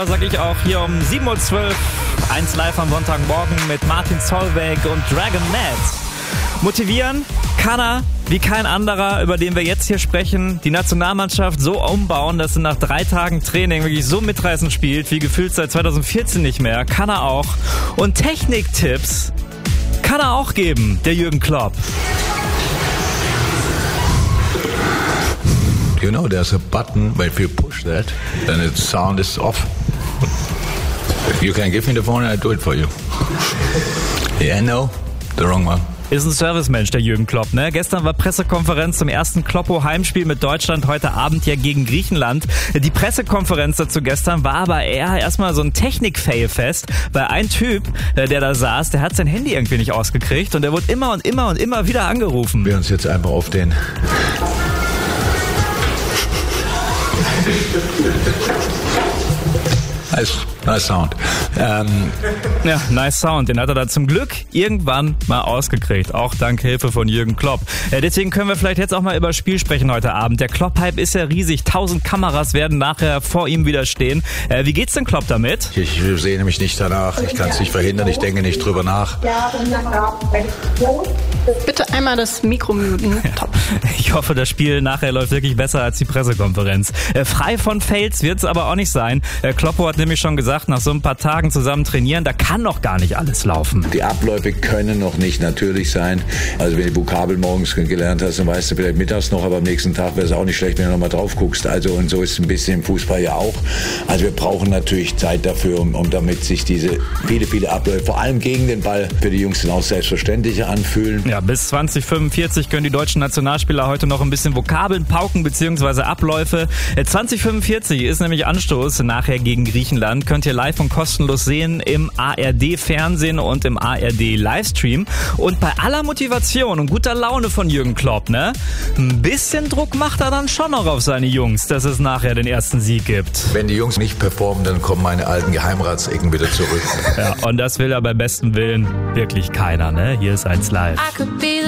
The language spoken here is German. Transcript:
Oder sag ich auch hier um 7.12 Uhr, 1 live am Sonntagmorgen mit Martin Solveig und Dragon Nats. Motivieren kann er wie kein anderer, über den wir jetzt hier sprechen. Die Nationalmannschaft so umbauen, dass sie nach 3 Tagen Training wirklich so mitreißend spielt, wie gefühlt seit 2014 nicht mehr. Kann er auch. Und Techniktipps kann er auch geben, der Jürgen Klopp. You know, there's a button, if you push that, then the sound is off. You can give me the phone and I do it for you. Yeah, no, the wrong one. Ist ein Servicemensch, der Jürgen Klopp, ne? Gestern war Pressekonferenz zum ersten Kloppo-Heimspiel mit Deutschland, heute Abend ja gegen Griechenland. Die Pressekonferenz dazu gestern war aber eher erstmal so ein Technik-Fail-Fest, weil ein Typ, der da saß, der hat sein Handy irgendwie nicht ausgekriegt und der wurde immer und immer und immer wieder angerufen. Wir uns jetzt einfach auf den... Nice Sound. Ja, nice Sound. Den hat er dann zum Glück irgendwann mal ausgekriegt. Auch dank Hilfe von Jürgen Klopp. Deswegen können wir vielleicht jetzt auch mal über das Spiel sprechen heute Abend. Der Klopp-Hype ist ja riesig. 1000 Kameras werden nachher vor ihm wieder stehen. Wie geht's denn Klopp damit? Ich sehne mich nicht danach. Ich kann es nicht verhindern. Ich denke nicht drüber nach. Bitte einmal das Mikro muten. Top. Ich hoffe, das Spiel nachher läuft wirklich besser als die Pressekonferenz. Frei von Fails wird's aber auch nicht sein. Kloppo hat nämlich schon gesagt, nach so ein paar Tagen zusammen trainieren, da kann noch gar nicht alles laufen. Die Abläufe können noch nicht natürlich sein. Also wenn du Vokabel morgens gelernt hast, dann weißt du vielleicht mittags noch, aber am nächsten Tag wäre es auch nicht schlecht, wenn du nochmal drauf guckst. Also und so ist es ein bisschen im Fußball ja auch. Also wir brauchen natürlich Zeit dafür, um damit sich diese viele Abläufe, vor allem gegen den Ball, für die Jungs dann auch selbstverständlicher anfühlen. Ja, bis 2045 können die deutschen Nationalspieler heute noch ein bisschen Vokabeln pauken bzw. Abläufe. 2045 ist nämlich Anstoß nachher gegen Griechenland. Könnt ihr live und kostenlos sehen im ARD-Fernsehen und im ARD-Livestream. Und bei aller Motivation und guter Laune von Jürgen Klopp, ne? Ein bisschen Druck macht er dann schon noch auf seine Jungs, dass es nachher den ersten Sieg gibt. Wenn die Jungs nicht performen, dann kommen meine alten Geheimratsecken wieder zurück. Ja, und das will ja bei bestem Willen wirklich keiner, ne? Hier ist 1 live.